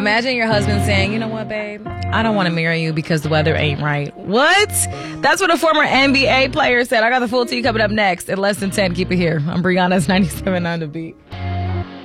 Imagine your husband saying, you know what, babe? I don't want to marry you because the weather ain't right. What? That's what a former NBA player said. I got the full tea coming up next at less than 10. Keep it here. I'm Brianna's 97 on the beat.